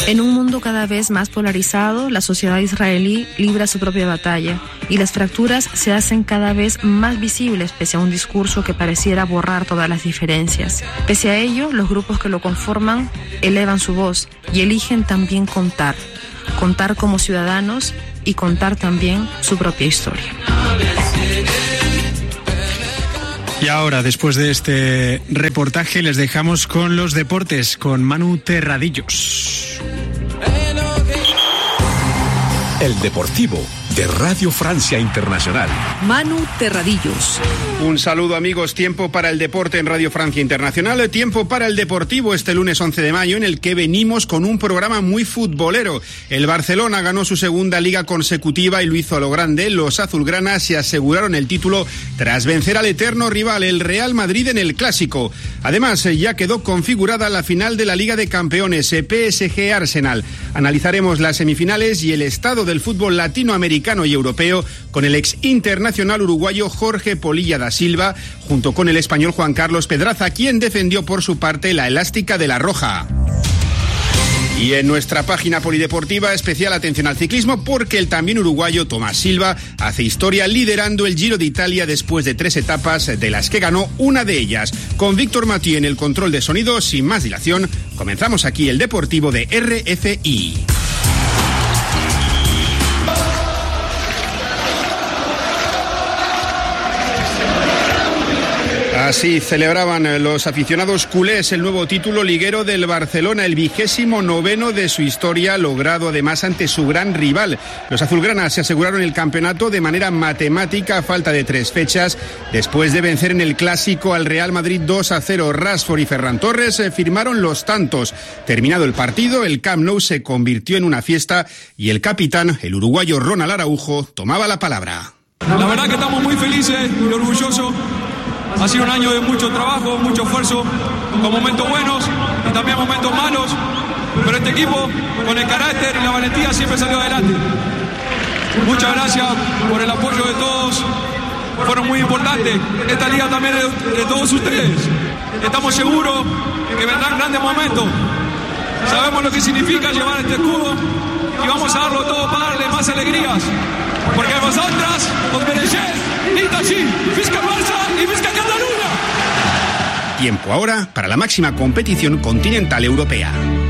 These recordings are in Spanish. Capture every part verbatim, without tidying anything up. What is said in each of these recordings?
En un mundo cada vez más polarizado, la sociedad israelí libra su propia batalla y las fracturas se hacen cada vez más visibles pese a un discurso que pareciera borrar todas las diferencias. Pese a ello, los grupos que lo conforman elevan su voz y eligen también contar, contar como ciudadanos y contar también su propia historia. Y ahora, después de este reportaje, les dejamos con los deportes, con Manu Terradillos. El Deportivo de Radio Francia Internacional. Manu Terradillos. Un saludo, amigos. Tiempo para el deporte en Radio Francia Internacional. Tiempo para el Deportivo este lunes once de mayo, en el que venimos con un programa muy futbolero. El Barcelona ganó su segunda liga consecutiva y lo hizo a lo grande. Los azulgranas se aseguraron el título tras vencer al eterno rival, el Real Madrid, en el Clásico. Además, ya quedó configurada la final de la Liga de Campeones, P S G-Arsenal. Analizaremos las semifinales y el estado del fútbol latinoamericano y europeo con el ex internacional uruguayo Jorge Polilla da Silva, junto con el español Juan Carlos Pedraza, quien defendió por su parte la elástica de la Roja. Y en nuestra página polideportiva, especial atención al ciclismo, porque el también uruguayo Tomás Silva hace historia liderando el Giro de Italia después de tres etapas, de las que ganó una de ellas. Con Víctor Mathieu en el control de sonido, sin más dilación, comenzamos aquí el Deportivo de R F I. Así celebraban los aficionados culés el nuevo título liguero del Barcelona, el vigésimo noveno de su historia, logrado además ante su gran rival. Los azulgranas se aseguraron el campeonato de manera matemática a falta de tres fechas, después de vencer en el Clásico al Real Madrid dos a cero. Rashford y Ferran Torres firmaron los tantos. Terminado el partido, el Camp Nou se convirtió en una fiesta y el capitán, el uruguayo Ronald Araujo, tomaba la palabra. La verdad que estamos muy felices y orgullosos. Ha sido un año de mucho trabajo, mucho esfuerzo, con momentos buenos y también momentos malos, pero este equipo, con el carácter y la valentía, siempre salió adelante. Muchas gracias por el apoyo de todos, fueron muy importantes. Esta liga también de, de todos ustedes. Estamos seguros que vendrán grandes momentos. Sabemos lo que significa llevar este escudo y vamos a darlo todo para darle más alegrías, porque vosotras os merecéis. Fisca Barça y Fisca Cataluña. Tiempo ahora para la máxima competición continental europea.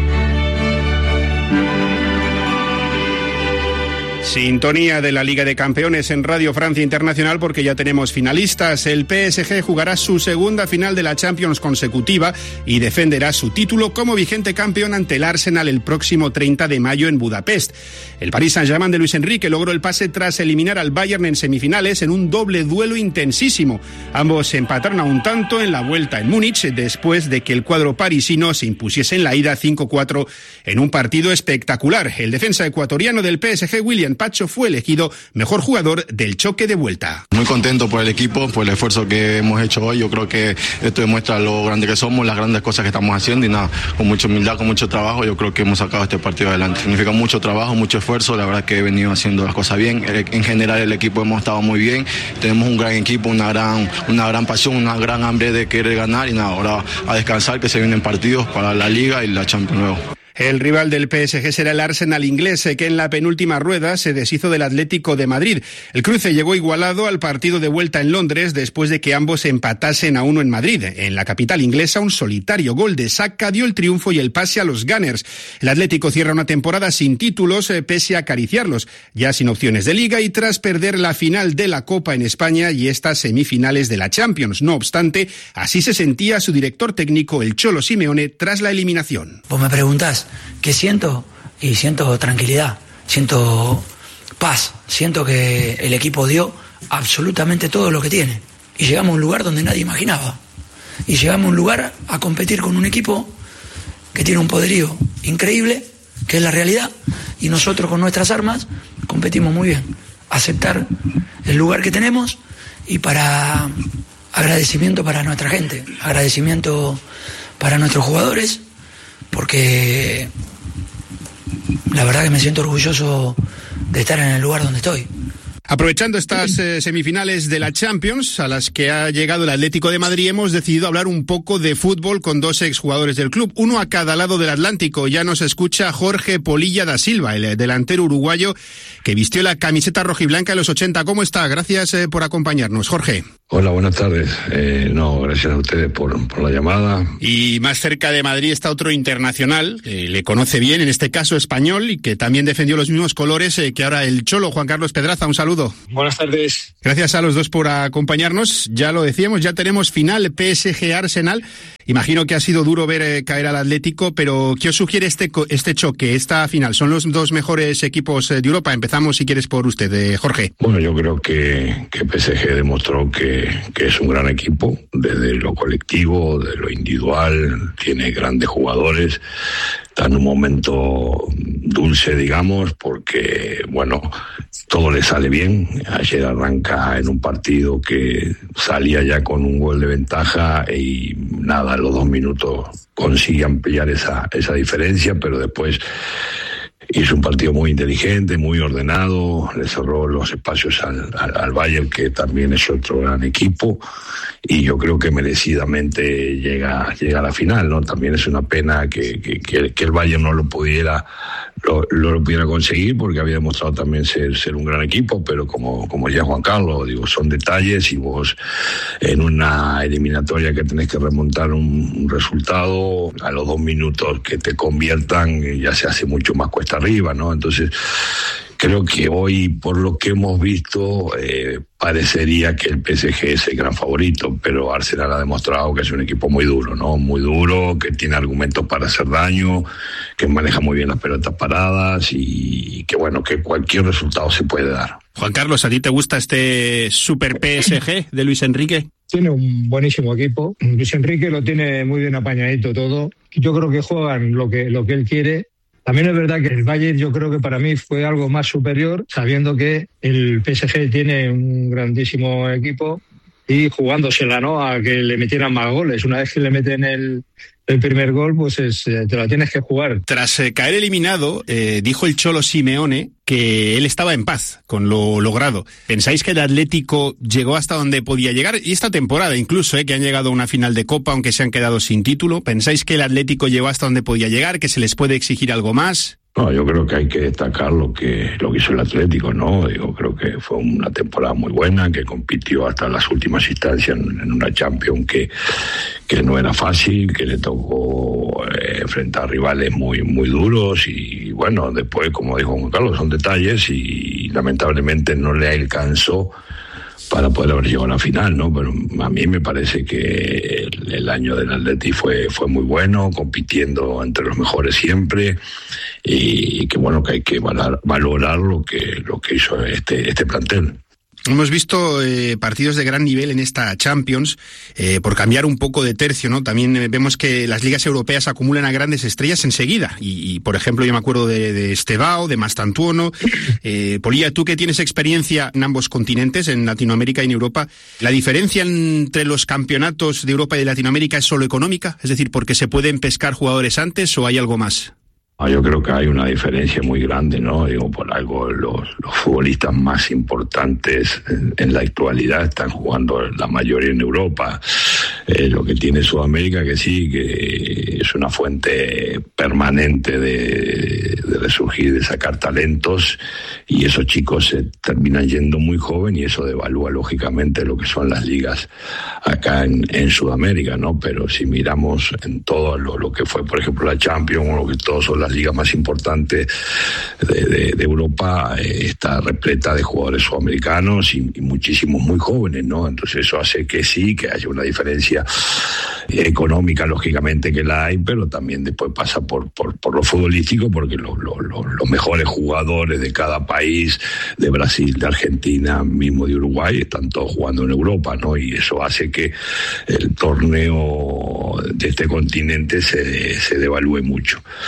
Sintonía de la Liga de Campeones en Radio Francia Internacional, porque ya tenemos finalistas. El P S G jugará su segunda final de la Champions consecutiva y defenderá su título como vigente campeón ante el Arsenal el próximo treinta de mayo en Budapest. El Paris Saint-Germain de Luis Enrique logró el pase tras eliminar al Bayern en semifinales en un doble duelo intensísimo. Ambos empataron a un tanto en la vuelta en Múnich, después de que el cuadro parisino se impusiese en la ida cinco cuatro en un partido espectacular. El defensa ecuatoriano del P S G, William Pacho, fue elegido mejor jugador del choque de vuelta. Muy contento por el equipo, por el esfuerzo que hemos hecho hoy. Yo creo que esto demuestra lo grande que somos, las grandes cosas que estamos haciendo, y nada, con mucha humildad, con mucho trabajo, yo creo que hemos sacado este partido adelante. Significa mucho trabajo, mucho esfuerzo. La verdad que he venido haciendo las cosas bien. En general el equipo hemos estado muy bien. Tenemos un gran equipo, una gran, una gran pasión, una gran hambre de querer ganar, y nada, ahora a descansar, que se vienen partidos para la Liga y la Champions luego. El rival del P S G será el Arsenal inglés, que en la penúltima rueda se deshizo del Atlético de Madrid. El cruce llegó igualado al partido de vuelta en Londres después de que ambos empatasen a uno en Madrid. En la capital inglesa, un solitario gol de Saka dio el triunfo y el pase a los Gunners. El Atlético cierra una temporada sin títulos, pese a acariciarlos, ya sin opciones de Liga y tras perder la final de la Copa en España y estas semifinales de la Champions. No obstante, así se sentía su director técnico, el Cholo Simeone, tras la eliminación. Vos me preguntás ¿qué siento? Y siento tranquilidad, siento paz, siento que el equipo dio absolutamente todo lo que tiene. Y llegamos a un lugar donde nadie imaginaba. Y llegamos a un lugar a competir con un equipo que tiene un poderío increíble, que es la realidad, y nosotros con nuestras armas competimos muy bien. Aceptar el lugar que tenemos, y para agradecimiento para nuestra gente, agradecimiento para nuestros jugadores, porque la verdad que me siento orgulloso de estar en el lugar donde estoy. Aprovechando estas eh, semifinales de la Champions, a las que ha llegado el Atlético de Madrid, hemos decidido hablar un poco de fútbol con dos exjugadores del club, uno a cada lado del Atlántico. Ya nos escucha Jorge Polilla da Silva, el delantero uruguayo que vistió la camiseta rojiblanca en los ochenta. ¿Cómo está? Gracias eh, por acompañarnos, Jorge. Hola, buenas tardes. Eh, no, gracias a ustedes por, por la llamada. Y más cerca de Madrid está otro internacional, que le conoce bien, en este caso español, y que también defendió los mismos colores eh, que ahora el Cholo, Juan Carlos Pedraza. Un saludo. Buenas tardes. Gracias a los dos por acompañarnos. Ya lo decíamos, ya tenemos final P S G-Arsenal. Imagino que ha sido duro ver eh, caer al Atlético, pero ¿qué os sugiere este este choque, esta final? Son los dos mejores equipos eh, de Europa. Empezamos, si quieres, por usted, eh, Jorge. Bueno, yo creo que, que P S G demostró que, que es un gran equipo, desde lo colectivo, de lo individual, tiene grandes jugadores. Está en un momento dulce, digamos, porque, bueno, todo le sale bien. Ayer arranca en un partido que salía ya con un gol de ventaja y nada, a los dos minutos consigue ampliar esa, esa diferencia, pero después hizo un partido muy inteligente, muy ordenado, le cerró los espacios al, al, al Bayern, que también es otro gran equipo, y yo creo que merecidamente llega, llega a la final, ¿no? También es una pena que, que, que, que el Bayern no lo pudiera lo, lo pudiera conseguir, porque había demostrado también ser, ser un gran equipo, pero como, como ya Juan Carlos, digo, son detalles, y vos en una eliminatoria que tenés que remontar un, un resultado, a los dos minutos que te conviertan, ya se hace mucho más cuesta arriba, ¿no? Entonces, creo que hoy, por lo que hemos visto, eh, parecería que el P S G es el gran favorito, pero Arsenal ha demostrado que es un equipo muy duro, ¿no? Muy duro, que tiene argumentos para hacer daño, que maneja muy bien las pelotas paradas y que, bueno, que cualquier resultado se puede dar. Juan Carlos, ¿a ti te gusta este super P S G de Luis Enrique? Tiene un buenísimo equipo. Luis Enrique lo tiene muy bien apañadito todo. Yo creo que juegan lo que, lo que él quiere. También es verdad que el Bayern, yo creo que para mí fue algo más superior, sabiendo que el P S G tiene un grandísimo equipo y jugándosela, ¿no?, a que le metieran más goles. Una vez que le meten el, el primer gol, pues es, te la tienes que jugar. Tras eh, caer eliminado, eh, dijo el Cholo Simeone que él estaba en paz con lo logrado. ¿Pensáis que el Atlético llegó hasta donde podía llegar? Y esta temporada incluso, eh, que han llegado a una final de Copa, aunque se han quedado sin título. ¿Pensáis que el Atlético llegó hasta donde podía llegar, que se les puede exigir algo más? No, yo creo que hay que destacar lo que lo que hizo el Atlético, ¿no? Digo, creo que fue una temporada muy buena, que compitió hasta las últimas instancias en, en una Champions que, que no era fácil, que le tocó eh, enfrentar rivales muy muy duros y, bueno, después, como dijo Juan Carlos, son detalles y, y lamentablemente no le alcanzó para poder haber llegado a la final, ¿no? Pero a mí me parece que el, el año del Atleti fue, fue muy bueno, compitiendo entre los mejores siempre, y que bueno, que hay que valorar, valorar lo que, lo que hizo este, este plantel. Hemos visto eh, partidos de gran nivel en esta Champions, eh, por cambiar un poco de tercio, ¿no? También eh, vemos que las ligas europeas acumulan a grandes estrellas enseguida. Y, y por ejemplo, yo me acuerdo de, de Estevao, de Mastantuono. Eh, Polilla, tú que tienes experiencia en ambos continentes, en Latinoamérica y en Europa, ¿la diferencia entre los campeonatos de Europa y de Latinoamérica es solo económica? Es decir, ¿porque se pueden pescar jugadores antes o hay algo más? Yo creo que hay una diferencia muy grande, ¿no? Digo, por algo los, los futbolistas más importantes en, en la actualidad están jugando la mayoría en Europa. Eh, lo que tiene Sudamérica, que sí, que es una fuente permanente de, de resurgir, de sacar talentos, y esos chicos se terminan yendo muy joven y eso devalúa lógicamente lo que son las ligas acá en, en Sudamérica, ¿no? Pero si miramos en todo lo, lo que fue, por ejemplo, la Champions, o lo que todos son las ligas más importantes de, de, de Europa, eh, está repleta de jugadores sudamericanos y, y muchísimos muy jóvenes, ¿no? Entonces eso hace que sí, que haya una diferencia económica, lógicamente que la hay, pero también después pasa por, por, por lo futbolístico, porque lo, lo, lo, los mejores jugadores de cada país, de Brasil, de Argentina, mismo de Uruguay, están todos jugando en Europa, ¿no? Y eso hace que el torneo de este continente se, se devalúe mucho.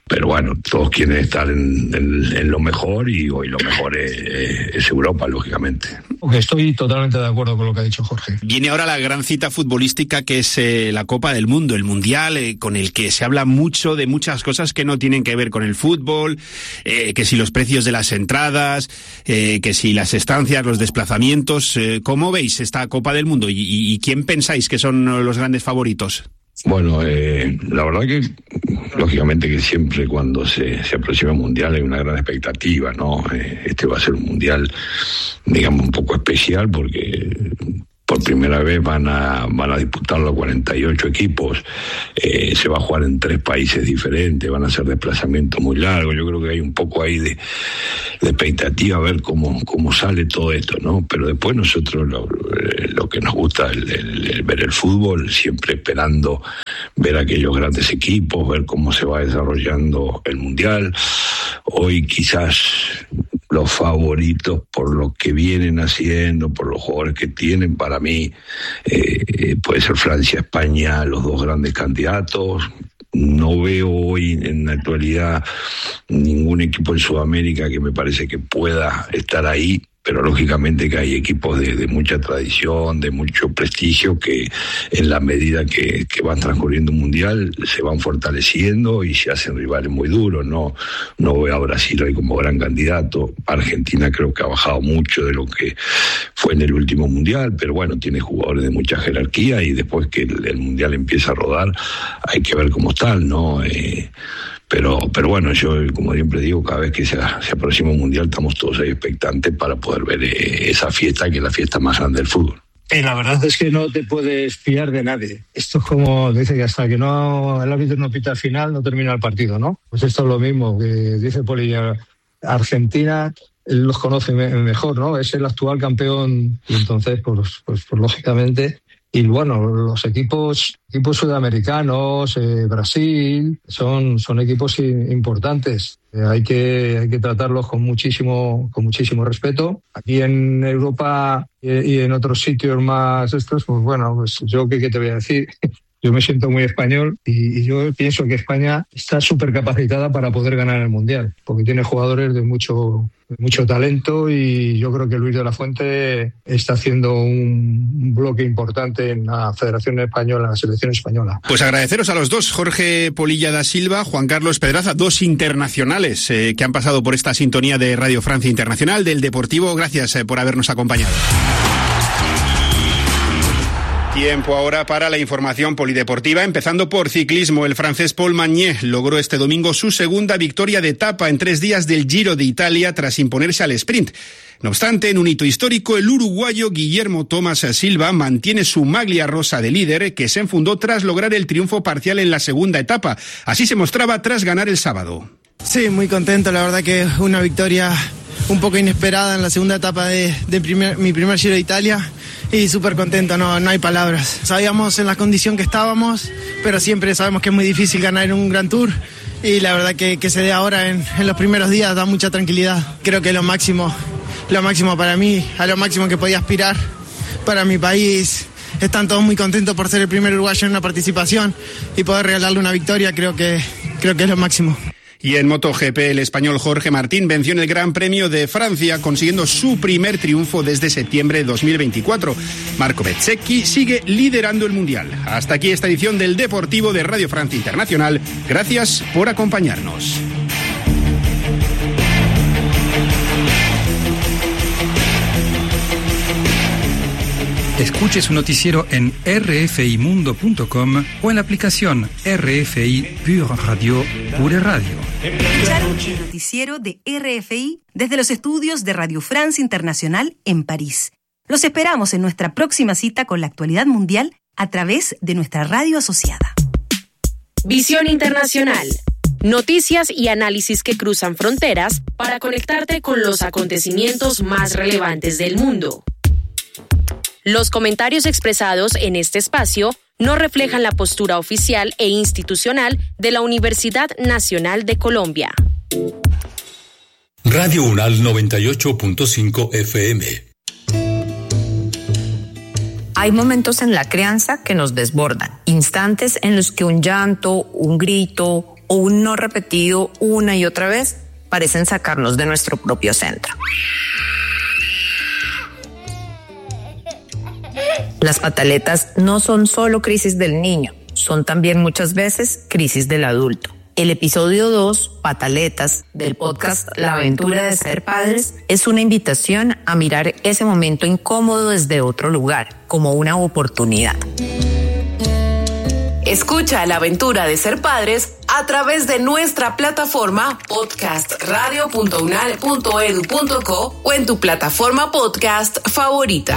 pero bueno, todos quieren estar en, en, en lo mejor y hoy lo mejor es, es Europa, lógicamente. Okay, estoy totalmente de acuerdo con lo que ha dicho Jorge. Viene ahora la gran cita futbolística que es eh, la Copa del Mundo, el Mundial, eh, con el que se habla mucho de muchas cosas que no tienen que ver con el fútbol, eh, que si los precios de las entradas, eh, que si las estancias, los desplazamientos. Eh, ¿Cómo veis esta Copa del Mundo y, y, y quién pensáis que son los grandes favoritos? Bueno, eh, la verdad que lógicamente que siempre cuando se, se aproxima el Mundial hay una gran expectativa, ¿no? Eh, este va a ser un Mundial, digamos, un poco especial porque por primera vez van a van a disputarlo cuarenta y ocho equipos, eh, se va a jugar en tres países diferentes, van a hacer desplazamientos muy largos. Yo creo que hay un poco ahí de, de expectativa a ver cómo cómo sale todo esto, ¿no? Pero después nosotros lo, lo que nos gusta es el, el, el ver el fútbol, siempre esperando ver aquellos grandes equipos, ver cómo se va desarrollando el Mundial. Hoy quizás los favoritos por lo que vienen haciendo, por los jugadores que tienen, para mí eh, puede ser Francia, España, los dos grandes candidatos. No veo hoy en la actualidad ningún equipo en Sudamérica que me parece que pueda estar ahí, pero lógicamente que hay equipos de, de mucha tradición, de mucho prestigio, que en la medida que, que van transcurriendo un mundial se van fortaleciendo y se hacen rivales muy duros. No, no veo a Brasil hoy como gran candidato. Argentina creo que ha bajado mucho de lo que fue en el último mundial, pero bueno, tiene jugadores de mucha jerarquía y después que el, el mundial empieza a rodar hay que ver cómo están, ¿no? Eh, Pero, pero bueno, yo como siempre digo, cada vez que se, se aproxima un mundial estamos todos ahí expectantes para poder ver eh, esa fiesta, que es la fiesta más grande del fútbol. Y la verdad es que no te puedes fiar de nadie. Esto es como, dice que hasta que no el árbitro no pita al final no termina el partido, ¿no? Pues esto es lo mismo que dice Poli. Argentina, él los conoce mejor, ¿no? Es el actual campeón y entonces, pues, pues, pues lógicamente... Y bueno, los equipos equipos sudamericanos, eh, Brasil, son, son equipos importantes. Eh, hay que hay que tratarlos con muchísimo con muchísimo respeto. Aquí en Europa eh, y en otros sitios más estos, pues bueno, pues yo qué, qué te voy a decir. Yo me siento muy español y, y yo pienso que España está súper capacitada para poder ganar el Mundial, porque tiene jugadores de mucho, de mucho talento y yo creo que Luis de la Fuente está haciendo un, un bloque importante en la Federación Española, en la selección española. Pues agradeceros a los dos, Jorge Polilla da Silva, Juan Carlos Pedraza, dos internacionales eh, que han pasado por esta sintonía de Radio Francia Internacional del Deportivo. Gracias eh, por habernos acompañado. Tiempo ahora para la información polideportiva, empezando por ciclismo. El francés Paul Magnier logró este domingo su segunda victoria de etapa en tres días del Giro de Italia tras imponerse al sprint. No obstante, en un hito histórico, el uruguayo Guillermo Tomás Silva mantiene su maglia rosa de líder, que se enfundó tras lograr el triunfo parcial en la segunda etapa. Así se mostraba tras ganar el sábado. Sí, muy contento, la verdad que una victoria un poco inesperada en la segunda etapa de, de primer, mi primer Giro de Italia. Y súper contento, no, no hay palabras. Sabíamos en la condición que estábamos, pero siempre sabemos que es muy difícil ganar en un Gran Tour. Y la verdad que, que se dé ahora en, en los primeros días da mucha tranquilidad. Creo que lo máximo, lo máximo para mí, a lo máximo que podía aspirar para mi país. Están todos muy contentos por ser el primer uruguayo en una participación y poder regalarle una victoria, creo que, creo que es lo máximo. Y en MotoGP, el español Jorge Martín venció en el Gran Premio de Francia, consiguiendo su primer triunfo desde septiembre de dos mil veinticuatro. Marco Bezzecchi sigue liderando el Mundial. Hasta aquí esta edición del Deportivo de Radio Francia Internacional. Gracias por acompañarnos. Escuche su noticiero en r f i mundo punto com o en la aplicación R F I Pure Radio, Pure Radio. Escucharon el noticiero de R F I desde los estudios de Radio France Internacional en París. Los esperamos en nuestra próxima cita con la actualidad mundial a través de nuestra radio asociada. Visión Internacional. Noticias y análisis que cruzan fronteras para conectarte con los acontecimientos más relevantes del mundo. Los comentarios expresados en este espacio no reflejan la postura oficial e institucional de la Universidad Nacional de Colombia. Radio UNAL noventa y ocho punto cinco F M. Hay momentos en la crianza que nos desbordan, instantes en los que un llanto, un grito, o un no repetido una y otra vez parecen sacarnos de nuestro propio centro. Las pataletas no son solo crisis del niño, son también muchas veces crisis del adulto. El episodio dos, Pataletas, del podcast La aventura de ser padres, es una invitación a mirar ese momento incómodo desde otro lugar, como una oportunidad. Escucha La aventura de ser padres a través de nuestra plataforma podcast radio punto unal punto edu punto co o en tu plataforma podcast favorita.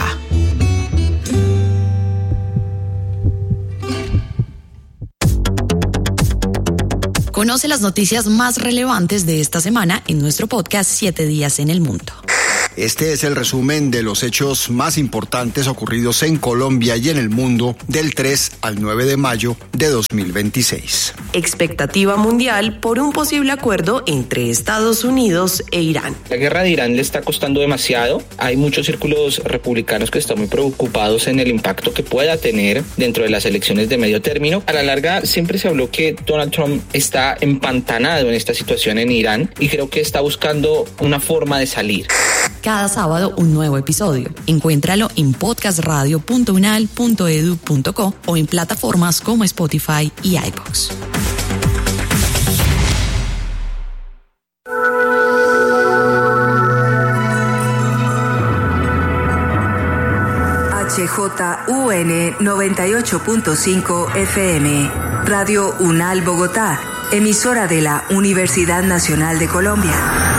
Conoce las noticias más relevantes de esta semana en nuestro podcast Siete Días en el Mundo. Este es el resumen de los hechos más importantes ocurridos en Colombia y en el mundo del tres al nueve de mayo de dos mil veintiséis. Expectativa mundial por un posible acuerdo entre Estados Unidos e Irán. La guerra de Irán le está costando demasiado. Hay muchos círculos republicanos que están muy preocupados en el impacto que pueda tener dentro de las elecciones de medio término. A la larga siempre se habló que Donald Trump está empantanado en esta situación en Irán y creo que está buscando una forma de salir. Cada sábado un nuevo episodio. Encuéntralo en podcast radio punto unal punto edu punto co o en plataformas como Spotify y iVoox. H J U N noventa y ocho punto cinco F M, Radio UNAL Bogotá, emisora de la Universidad Nacional de Colombia.